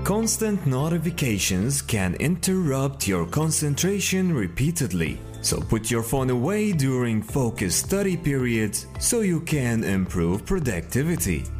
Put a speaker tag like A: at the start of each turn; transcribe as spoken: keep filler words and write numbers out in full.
A: Constant notifications can interrupt your concentration repeatedly, so put your phone away during focused study periods so you can improve productivity.